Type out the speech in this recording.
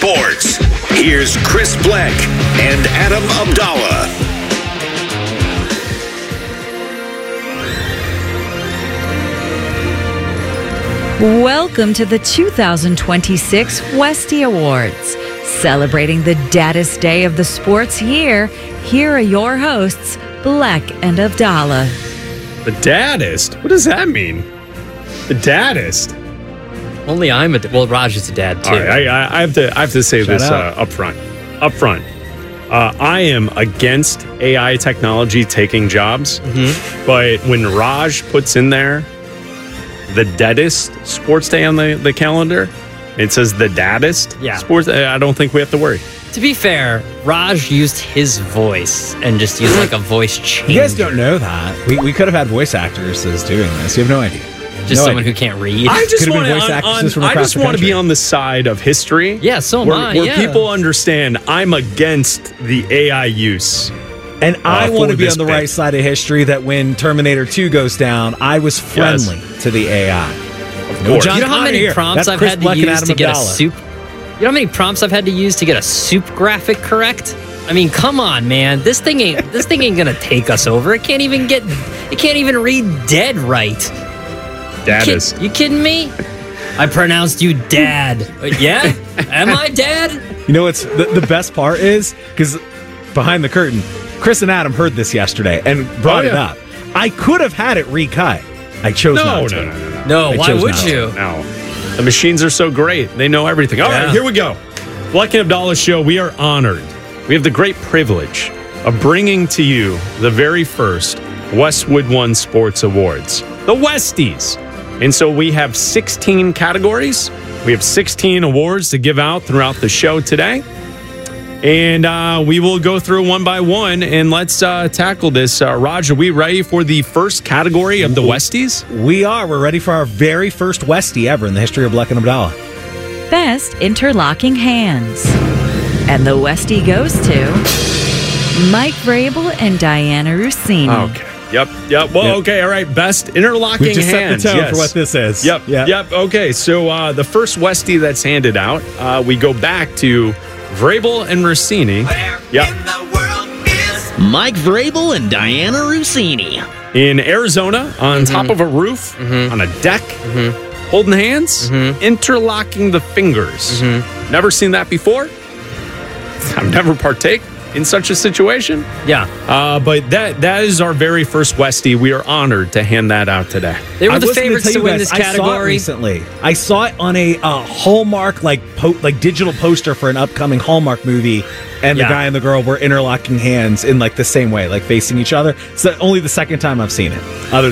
sports. Here's Chris Black and Adam Abdallah. Welcome to the 2026 Westy Awards. Celebrating the daddest day of the sports year, here are your hosts, Black and Abdallah. The daddest? What does that mean? The daddest? Only I'm well, Raj is a dad, too. All right, I have to say this up front. I am against AI technology taking jobs, but when Raj puts in there the deadest sports day on the calendar, it says the daddest sports, I don't think we have to worry. To be fair, Raj used his voice and just used like a voice changer. You guys don't know that. We could have had voice actors as doing this. You have no idea. Just someone who can't read. I just want to be on the side of history. Yeah, so am I. Where people understand I'm against the AI use. And I want to be on the right side of history that when Terminator 2 goes down, I was friendly to the AI. Of course. You know how many prompts I've had to use to get a soup? You know how many prompts I've had to use to get a soup graphic correct? I mean, come on, man. This thing ain't gonna take us over. It can't even read dead right. Daddest. You kidding me? I pronounced you dad. Yeah? Am I dad? You know what's the best part is? Because behind the curtain, Chris and Adam heard this yesterday and brought it up. I could have had it recut. I chose not to. No, why would you? No. The machines are so great. They know everything. All right, here we go. Black and Abdallah Show, we are honored. We have the great privilege of bringing to you the very first Westwood One Sports Awards, the Westies. And so we have 16 categories. We have 16 awards to give out throughout the show today. And we will go through one by one, and let's tackle this. Raj, are we ready for the first category of the Westies? We are. We're ready for our very first Westie ever in the history of Black and Abdallah. Best Interlocking Hands. And the Westie goes to Mike Vrabel and Diana Rossini. Okay. Yep. Well, okay, all right. Best interlocking hands. We just set the tone for what this is. Yep. Okay, so the first Westie that's handed out, we go back to Vrabel and Rossini. Mike Vrabel and Diana Rossini. In Arizona, on top of a roof, on a deck, holding hands, interlocking the fingers. Never seen that before. I've never partaken in such a situation. Yeah. But that is our very first Westie. We are honored to hand that out today. They were the favorites to win this category. I saw it recently. I saw it on a Hallmark like digital poster for an upcoming Hallmark movie, and the guy and the girl were interlocking hands in like the same way, like facing each other. It's only the second time I've seen it.